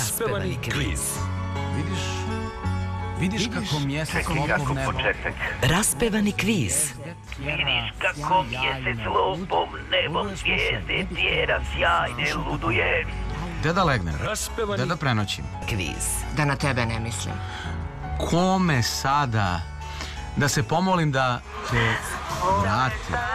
Raspevani kviz. Vidiš kako mjesec lopom nebo. Raspevani kviz. Vidiš kako mjesec lopom nebom zvijezde tjera sjajne luduje. Gde da legnem? Raspevani Gde da prenoćim? kviz. Da na tebe ne mislim. Kome sada? Da se pomolim da te vrati.